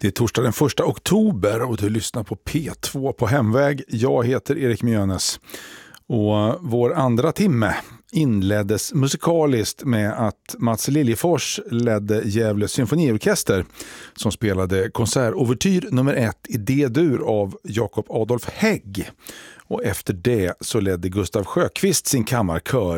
Det är torsdag den 1 oktober och du lyssnar på P2 på Hemväg. Jag heter Erik Mjönes och vår andra timme inleddes musikaliskt med att Mats Liljefors ledde Gävle symfoniorkester som spelade konsertovertyr nummer 1 i D-dur av Jakob Adolf Hägg. Och efter det så ledde Gustav Sjöqvist sin kammarkör